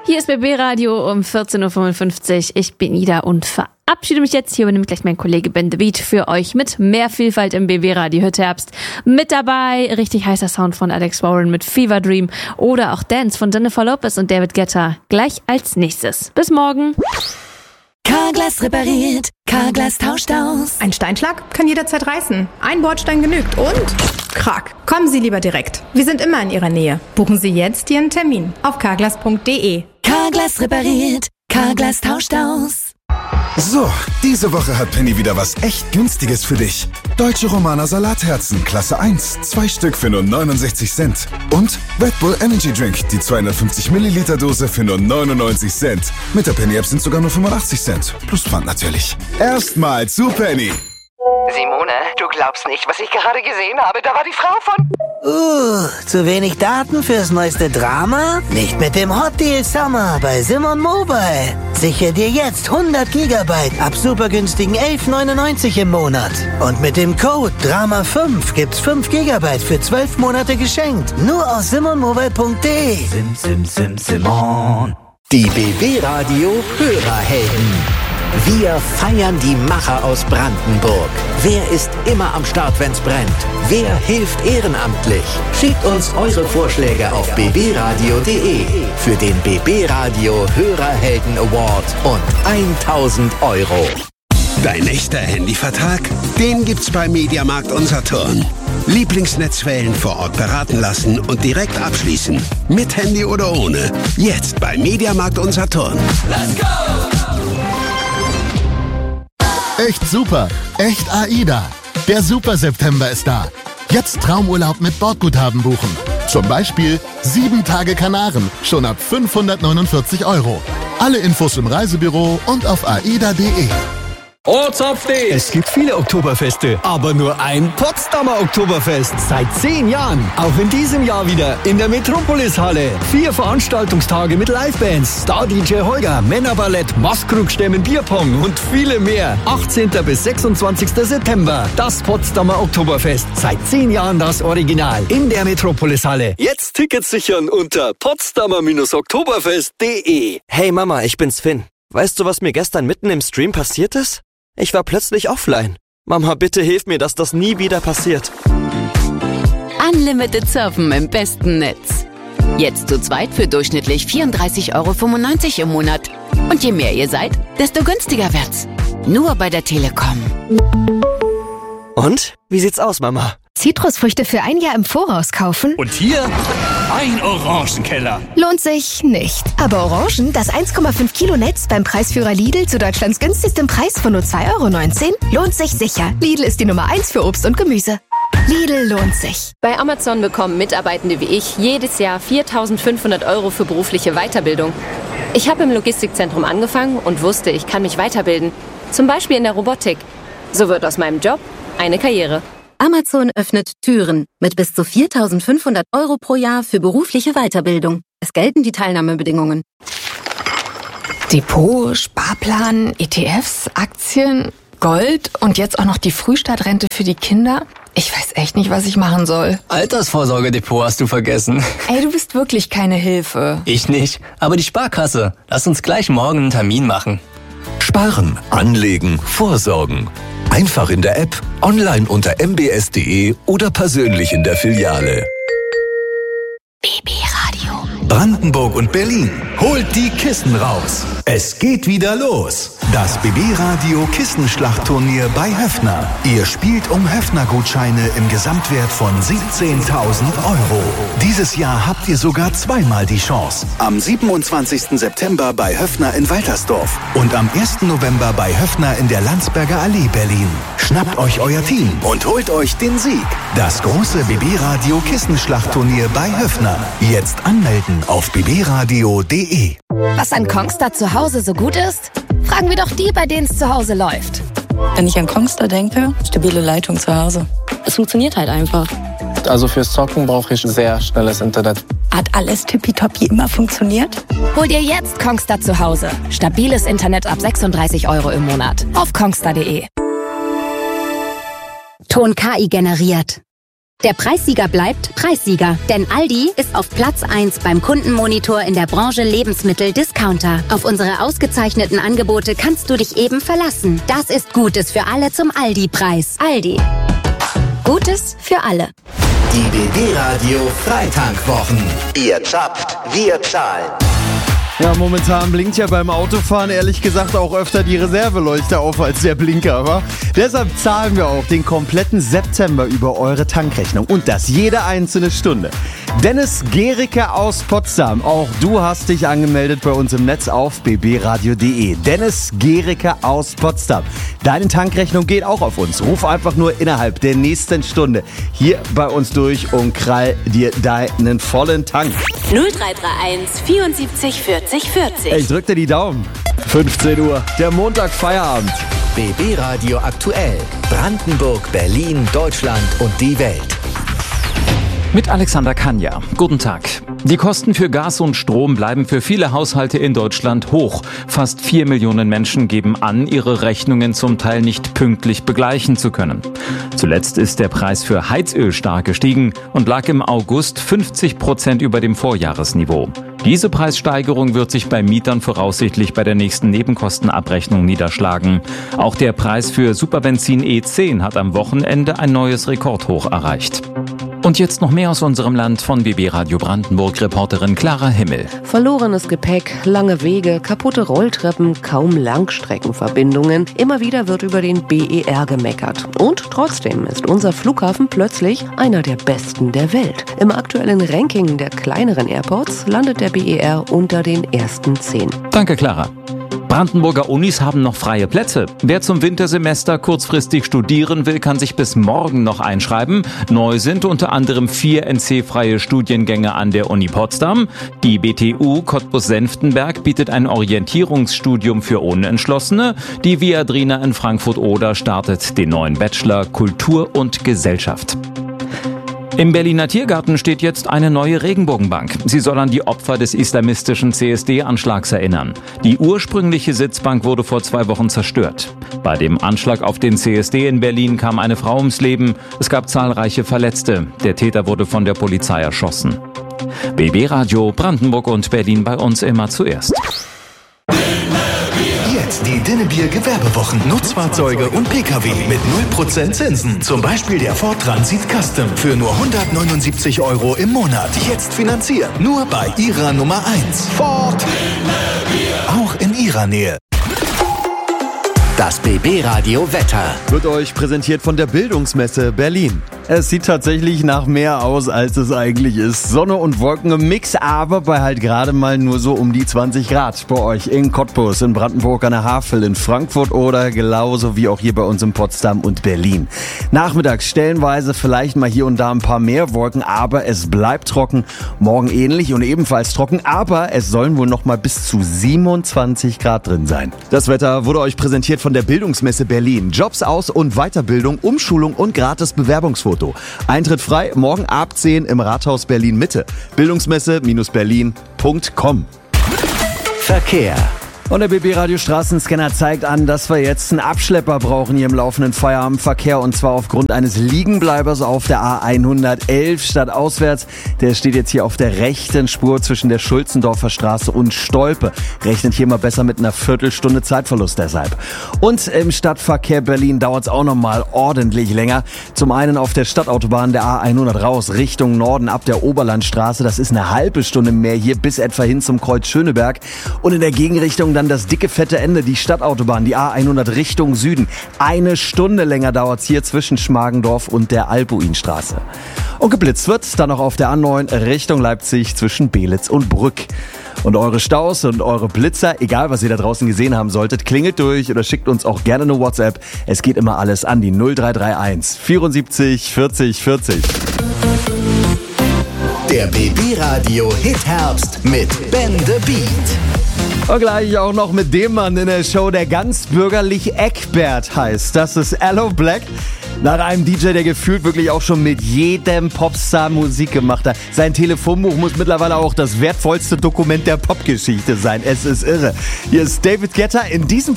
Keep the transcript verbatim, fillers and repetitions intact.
Hier ist B B Radio um vierzehn Uhr fünfundfünfzig. Ich bin Ida und verabschiede mich jetzt. Hier übernimmt gleich mein Kollege Ben The Beat für euch mit mehr Vielfalt im B B Radio Hütte Herbst. Mit dabei richtig heißer Sound von Alex Warren mit Fever Dream oder auch Dance von Jennifer Lopez und David Guetta. Gleich als nächstes. Bis morgen. Carglass repariert, Carglass tauscht aus. Ein Steinschlag kann jederzeit reißen. Ein Bordstein genügt und Krack. Kommen Sie lieber direkt. Wir sind immer in Ihrer Nähe. Buchen Sie jetzt Ihren Termin auf carglass punkt de. Carglass repariert, Carglass tauscht aus. So, diese Woche hat Penny wieder was echt Günstiges für dich. Deutsche Romaner Salatherzen, Klasse eins, zwei Stück für nur neunundsechzig Cent. Und Red Bull Energy Drink, die zweihundertfünfzig Milliliter Dose für nur neunundneunzig Cent. Mit der Penny App sind sogar nur fünfundachtzig Cent. Plus Pfand natürlich. Erstmal zu Penny. Simone, du glaubst nicht, was ich gerade gesehen habe. Da war die Frau von... Uh, zu wenig Daten fürs neueste Drama? Nicht mit dem Hot Deal Summer bei Simon Mobile. Sichere dir jetzt hundert Gigabyte ab super günstigen elf neunundneunzig im Monat. Und mit dem Code Drama fünf gibt's fünf Gigabyte für zwölf Monate geschenkt. Nur auf simonmobile punkt de. Sim, sim, sim, Simon. Die B B Radio Hörerhelden. Wir feiern die Macher aus Brandenburg. Wer ist immer am Start, wenn's brennt? Wer hilft ehrenamtlich? Schickt uns eure Vorschläge auf b b radio punkt de für den B B Radio Hörerhelden Award und tausend Euro. Dein echter Handyvertrag? Den gibt's bei Mediamarkt und Saturn. Lieblingsnetzwellen vor Ort beraten lassen und direkt abschließen. Mit Handy oder ohne. Jetzt bei Mediamarkt und Saturn. Let's go! Echt super, echt AIDA. Der Super September ist da. Jetzt Traumurlaub mit Bordguthaben buchen. Zum Beispiel sieben Tage Kanaren, schon ab fünfhundertneunundvierzig Euro. Alle Infos im Reisebüro und auf aida punkt de. Ortsupdate! Es gibt viele Oktoberfeste, aber nur ein Potsdamer Oktoberfest. Seit zehn Jahren. Auch in diesem Jahr wieder in der Metropolis-Halle. Vier Veranstaltungstage mit Livebands, Star-D J Holger, Männerballett, Maskrugstämmen, Bierpong und viele mehr. achtzehnten bis sechsundzwanzigsten September. Das Potsdamer Oktoberfest. Seit zehn Jahren das Original. In der Metropolis-Halle. Jetzt Tickets sichern unter potsdamer oktoberfest punkt de. Hey Mama, ich bin's Finn. Weißt du, was mir gestern mitten im Stream passiert ist? Ich war plötzlich offline. Mama, bitte hilf mir, dass das nie wieder passiert. Unlimited Surfen im besten Netz. Jetzt zu zweit für durchschnittlich vierunddreißig Euro fünfundneunzig im Monat. Und je mehr ihr seid, desto günstiger wird's. Nur bei der Telekom. Und? Wie sieht's aus, Mama? Zitrusfrüchte für ein Jahr im Voraus kaufen? Und hier ein Orangenkeller. Lohnt sich nicht. Aber Orangen, das eins Komma fünf Kilo Netz beim Preisführer Lidl zu Deutschlands günstigstem Preis von nur zwei Euro neunzehn, lohnt sich sicher. Lidl ist die Nummer eins für Obst und Gemüse. Lidl lohnt sich. Bei Amazon bekommen Mitarbeitende wie ich jedes Jahr viertausendfünfhundert Euro für berufliche Weiterbildung. Ich habe im Logistikzentrum angefangen und wusste, ich kann mich weiterbilden. Zum Beispiel in der Robotik. So wird aus meinem Job eine Karriere. Amazon öffnet Türen mit bis zu viertausendfünfhundert Euro pro Jahr für berufliche Weiterbildung. Es gelten die Teilnahmebedingungen. Depot, Sparplan, E T Fs, Aktien, Gold und jetzt auch noch die Frühstartrente für die Kinder. Ich weiß echt nicht, was ich machen soll. Altersvorsorgedepot hast du vergessen. Ey, du bist wirklich keine Hilfe. Ich nicht, aber die Sparkasse. Lass uns gleich morgen einen Termin machen. Sparen, anlegen, vorsorgen. Einfach in der App, online unter m b s punkt de oder persönlich in der Filiale. B B Radio. Brandenburg und Berlin, holt die Kissen raus. Es geht wieder los. Das B B Radio Kissenschlachtturnier bei Höffner. Ihr spielt um Höffner-Gutscheine im Gesamtwert von siebzehntausend Euro. Dieses Jahr habt ihr sogar zweimal die Chance. Am siebenundzwanzigsten September bei Höffner in Waltersdorf und am ersten November bei Höffner in der Landsberger Allee Berlin. Schnappt euch euer Team und holt euch den Sieg. Das große B B Radio Kissenschlachtturnier bei Höffner. Jetzt anmelden auf b b radio punkt de. Was an Kongstar zu Hause so gut ist? Fragen wir doch die, bei denen es zu Hause läuft. Wenn ich an Kongstar denke, stabile Leitung zu Hause. Es funktioniert halt einfach. Also fürs Zocken brauche ich sehr schnelles Internet. Hat alles tippitoppi immer funktioniert? Hol dir jetzt Kongstar zu Hause. Stabiles Internet ab sechsunddreißig Euro im Monat. Auf kongstar punkt de. Ton K I generiert. Der Preissieger bleibt Preissieger, denn Aldi ist auf Platz eins beim Kundenmonitor in der Branche Lebensmittel-Discounter. Auf unsere ausgezeichneten Angebote kannst du dich eben verlassen. Das ist Gutes für alle zum Aldi-Preis. Aldi. Gutes für alle. Die B B-Radio Freitankwochen. Ihr zappt, wir zahlen. Ja, momentan blinkt ja beim Autofahren ehrlich gesagt auch öfter die Reserveleuchte auf als der Blinker, aber deshalb zahlen wir auch den kompletten September über eure Tankrechnung und das jede einzelne Stunde. Dennis Gericke aus Potsdam, auch du hast dich angemeldet bei uns im Netz auf b b radio punkt d e. Dennis Gericke aus Potsdam, deine Tankrechnung geht auch auf uns. Ruf einfach nur innerhalb der nächsten Stunde hier bei uns durch und krall dir deinen vollen Tank. null drei drei eins vierundsiebzig vierzig vierzig. Ich drück dir die Daumen. fünfzehn Uhr, der Montag Feierabend. B B-Radio aktuell. Brandenburg, Berlin, Deutschland und die Welt. Mit Alexander Kanja. Guten Tag. Die Kosten für Gas und Strom bleiben für viele Haushalte in Deutschland hoch. Fast vier Millionen Menschen geben an, ihre Rechnungen zum Teil nicht pünktlich begleichen zu können. Zuletzt ist der Preis für Heizöl stark gestiegen und lag im August fünfzig Prozent über dem Vorjahresniveau. Diese Preissteigerung wird sich bei Mietern voraussichtlich bei der nächsten Nebenkostenabrechnung niederschlagen. Auch der Preis für Superbenzin E zehn hat am Wochenende ein neues Rekordhoch erreicht. Und jetzt noch mehr aus unserem Land von B B Radio Brandenburg, Reporterin Clara Himmel. Verlorenes Gepäck, lange Wege, kaputte Rolltreppen, kaum Langstreckenverbindungen. Immer wieder wird über den B E R gemeckert. Und trotzdem ist unser Flughafen plötzlich einer der besten der Welt. Im aktuellen Ranking der kleineren Airports landet der B E R unter den ersten zehn. Danke, Clara. Brandenburger Unis haben noch freie Plätze. Wer zum Wintersemester kurzfristig studieren will, kann sich bis morgen noch einschreiben. Neu sind unter anderem vier N C-freie Studiengänge an der Uni Potsdam. Die B T U Cottbus-Senftenberg bietet ein Orientierungsstudium für Unentschlossene. Die Viadrina in Frankfurt-Oder startet den neuen Bachelor Kultur und Gesellschaft. Im Berliner Tiergarten steht jetzt eine neue Regenbogenbank. Sie soll an die Opfer des islamistischen C S D-Anschlags erinnern. Die ursprüngliche Sitzbank wurde vor zwei Wochen zerstört. Bei dem Anschlag auf den C S D in Berlin kam eine Frau ums Leben. Es gab zahlreiche Verletzte. Der Täter wurde von der Polizei erschossen. B B-Radio Brandenburg und Berlin bei uns immer zuerst. Jetzt die Dinnebier Gewerbewochen. Nutzfahrzeuge und Pkw mit null Prozent Zinsen. Zum Beispiel der Ford Transit Custom für nur hundertneunundsiebzig Euro im Monat. Jetzt finanzieren. Nur bei Ihrer Nummer eins. Ford. Auch in Ihrer Nähe. Das B B-Radio Wetter wird euch präsentiert von der Bildungsmesse Berlin. Es sieht tatsächlich nach mehr aus, als es eigentlich ist. Sonne und Wolken im Mix, aber bei halt gerade mal nur so um die zwanzig Grad. Bei euch in Cottbus, in Brandenburg an der Havel, in Frankfurt oder genauso wie auch hier bei uns in Potsdam und Berlin. Nachmittags stellenweise vielleicht mal hier und da ein paar mehr Wolken, aber es bleibt trocken. Morgen ähnlich und ebenfalls trocken, aber es sollen wohl noch mal bis zu siebenundzwanzig Grad drin sein. Das Wetter wurde euch präsentiert von der Bildungsmesse Berlin. Jobs, Aus- und Weiterbildung, Umschulung und gratis Bewerbungsfoto. Eintritt frei, morgen ab zehn im Rathaus Berlin Mitte. Bildungsmesse Berlin punkt com. Verkehr. Und der B B-Radio Straßenscanner zeigt an, dass wir jetzt einen Abschlepper brauchen hier im laufenden Feierabendverkehr. Und zwar aufgrund eines Liegenbleibers auf der A hundertelf stadtauswärts. Der steht jetzt hier auf der rechten Spur zwischen der Schulzendorfer Straße und Stolpe. Rechnet hier mal besser mit einer Viertelstunde Zeitverlust deshalb. Und im Stadtverkehr Berlin dauert es auch nochmal ordentlich länger. Zum einen auf der Stadtautobahn der A hundert raus Richtung Norden ab der Oberlandstraße. Das ist eine halbe Stunde mehr hier bis etwa hin zum Kreuz Schöneberg. Und in der Gegenrichtung dann das dicke, fette Ende, die Stadtautobahn, die A hundert Richtung Süden. Eine Stunde länger dauert es hier zwischen Schmargendorf und der Albuinstraße. Und geblitzt wird dann noch auf der A neun Richtung Leipzig zwischen Belitz und Brück. Und eure Staus und eure Blitzer, egal was ihr da draußen gesehen haben solltet, klingelt durch oder schickt uns auch gerne eine WhatsApp. Es geht immer alles an die null drei drei eins vierundsiebzig vierzig vierzig. Der B B-Radio Hit-Herbst mit Ben the Beat. Und gleich auch noch mit dem Mann in der Show, der ganz bürgerlich Eckbert heißt. Das ist Allo Black. Nach einem D J, der gefühlt wirklich auch schon mit jedem Popstar Musik gemacht hat. Sein Telefonbuch muss mittlerweile auch das wertvollste Dokument der Popgeschichte sein. Es ist irre. Hier ist David Guetta in diesem